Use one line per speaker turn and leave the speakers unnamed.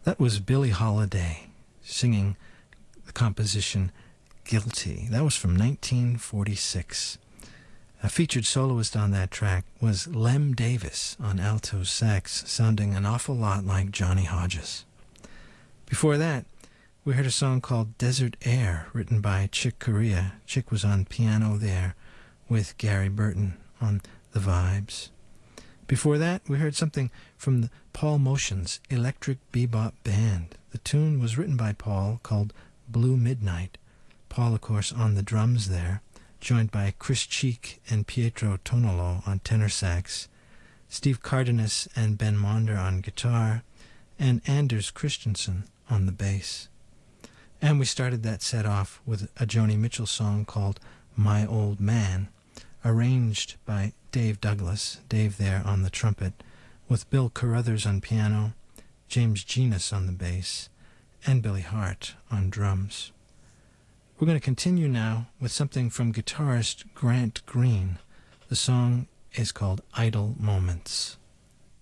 That was Billie Holiday singing the composition Guilty. That was from 1946. A featured soloist on that track was Lem Davis on alto sax, sounding an awful lot like Johnny Hodges. Before that, we heard a song called Desert Air, written by Chick Corea. Chick was on piano there with Gary Burton on the vibes. Before that, we heard something from the Paul Motion's Electric Bebop Band. The tune was written by Paul, called Blue Midnight. Paul, of course, on the drums there, joined by Chris Cheek and Pietro Tonolo on tenor sax, Steve Cardenas and Ben Monder on guitar, and Anders Christensen on the bass. And we started that set off with a Joni Mitchell song called My Old Man, arranged by Dave Douglas, Dave there on the trumpet, with Bill Carruthers on piano, James Genus on the bass, and Billy Hart on drums. We're going to continue now with something from guitarist Grant Green. The song is called Idle Moments.